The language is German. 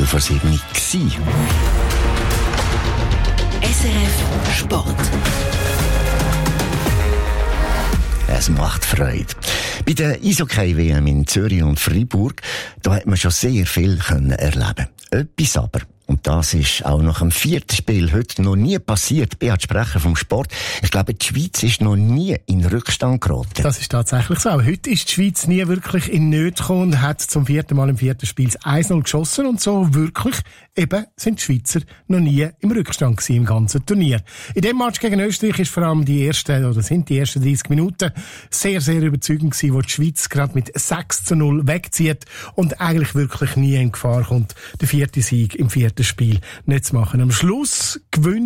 vor 7 gewesen. SRF Sport. Es macht Freude. Bei der Eishockey-WM in Zürich und Freiburg, da hat man schon sehr viel erleben. Etwas aber, und das ist auch nach dem 4. Spiel heute noch nie passiert, Beat Sprecher vom Sport. Ich glaube, die Schweiz ist noch nie in Rückstand geraten. Das ist tatsächlich so. Heute ist die Schweiz nie wirklich in Nöte gekommen und hat zum 4. Mal im 4. Spiel 1-0 geschossen. Und so wirklich eben sind die Schweizer noch nie im Rückstand gewesen im ganzen Turnier. In dem Match gegen Österreich ist vor allem die ersten 30 Minuten sehr, sehr überzeugend gewesen, wo die Schweiz gerade mit 6-0 wegzieht und eigentlich wirklich nie in Gefahr kommt, den 4. Sieg im 4. Spiel nicht zu machen. Am Schluss gewinnt